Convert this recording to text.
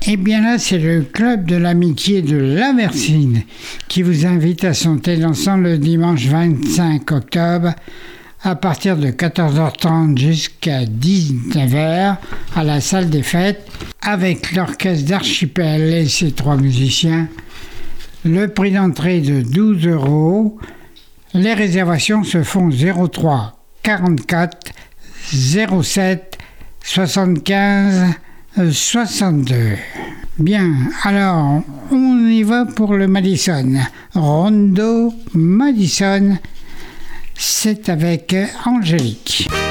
Eh bien là, c'est le club de l'amitié de Laversine qui vous invite à sauter dansant le dimanche 25 octobre à partir de 14h30 jusqu'à 19h à la salle des fêtes avec l'orchestre d'Archipel et ses 3 musiciens. Le prix d'entrée de 12 €. Les réservations se font 03 44 07 75 62. Bien, alors on y va pour le Madison. Rondo Madison, c'est avec Angélique.